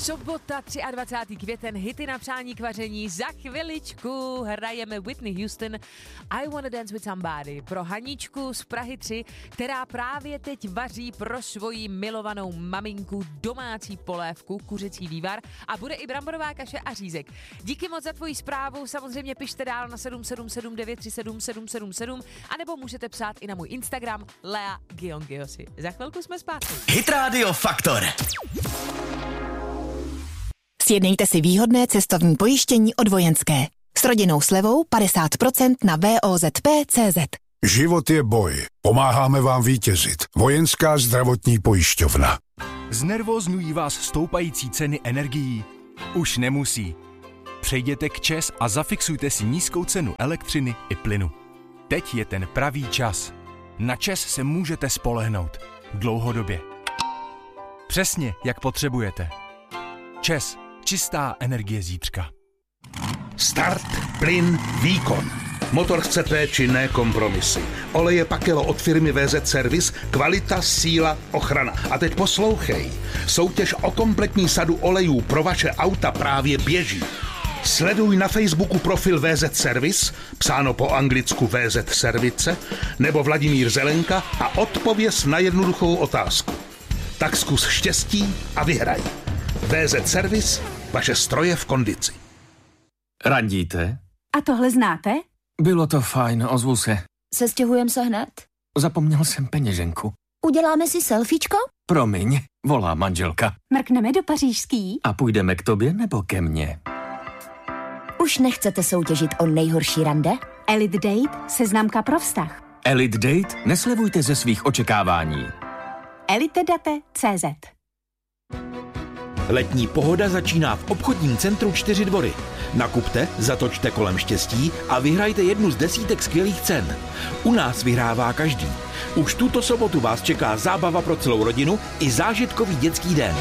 Sobota, 23. květen, hity na přání k vaření. Za chviličku hrajeme Whitney Houston I Wanna Dance With Somebody pro Haničku z Prahy 3, která právě teď vaří pro svoji milovanou maminku domácí polévku, kuřecí vývar a bude i bramborová kaše a řízek. Díky moc za tvoji zprávu, samozřejmě pište dál na 777937777 anebo můžete psát i na můj Instagram Lea Giongyossi. Za chvilku jsme zpátky. Hit Radio Faktor. Sjednejte si výhodné cestovní pojištění od Vojenské. S rodinnou slevou 50% na VOZP.cz. Život je boj. Pomáháme vám vítězit. Vojenská zdravotní pojišťovna. Znervózňují vás stoupající ceny energií? Už nemusí. Přejděte k ČEZ a zafixujte si nízkou cenu elektřiny i plynu. Teď je ten pravý čas. Na ČEZ se můžete spolehnout. Dlouhodobě. Přesně, jak potřebujete. ČEZ. Čistá energie zítřka. Start, plyn, výkon. Motor chcete či ne kompromisy. Oleje Pakelo od firmy VZ Service, kvalita, síla, ochrana. A teď poslouchej. Soutěž o kompletní sadu olejů pro vaše auta právě běží. Sleduj na Facebooku profil VZ Service, psáno po anglicku VZ Service, nebo Vladimír Zelenka a odpověz na jednoduchou otázku. Tak zkus štěstí a vyhraj. VZ Service, vaše stroje v kondici. Randíte? A tohle znáte? Bylo to fajn, ozvu se. Sestěhujem se hned? Zapomněl jsem peněženku. Uděláme si selfiečko? Promiň, volá manželka. Mrkneme do pařížský? A půjdeme k tobě nebo ke mně? Už nechcete soutěžit o nejhorší rande? Elite Date, seznamka pro vztah. Elite Date? Neslevujte ze svých očekávání. elitedate.cz. Letní pohoda začíná v obchodním centru 4 Dvory. Nakupte, zatočte kolem štěstí a vyhrajte jednu z desítek skvělých cen. U nás vyhrává každý. Už tuto sobotu vás čeká zábava pro celou rodinu i zážitkový dětský den.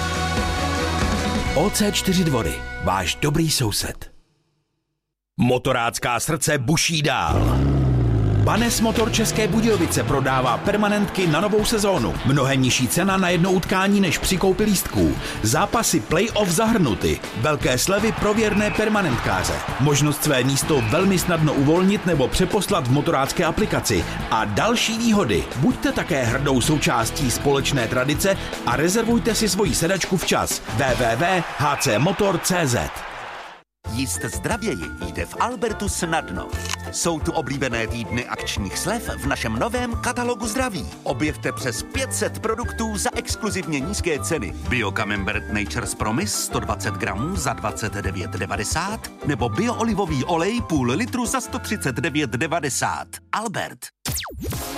OC4 Dvory, váš dobrý soused. Motorácká srdce buší dál. Banes Motor České Budějovice prodává permanentky na novou sezónu. Mnohem nižší cena na jedno utkání než při koupi lístků. Zápasy play-off zahrnuty. Velké slevy pro věrné permanentkáře. Možnost své místo velmi snadno uvolnit nebo přeposlat v motorácké aplikaci. A další výhody. Buďte také hrdou součástí společné tradice a rezervujte si svoji sedačku včas. www.hcmotor.cz. Jíst zdravěji jde v Albertu snadno. Jsou tu oblíbené týdny akčních slev v našem novém katalogu zdraví. Objevte přes 500 produktů za exkluzivně nízké ceny. Bio Camembert Nature's Promise 120 gramů za 29,90 nebo bioolivový olej půl litru za 139,90. Albert.